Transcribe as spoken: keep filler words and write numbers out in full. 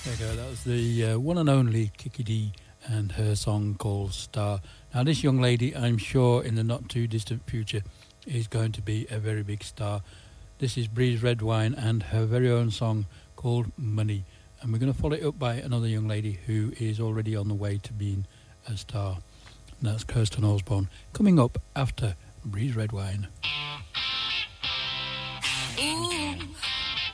There you go. That was the uh, one and only Kiki Dee and her song called Star. Now, this young lady, I'm sure in the not too distant future, is going to be a very big star. This is Breeze Redwine and her very own song called Money. And we're going to follow it up by another young lady who is already on the way to being a star. And that's Kirsten Osborne, coming up after Breeze Redwine. Ooh.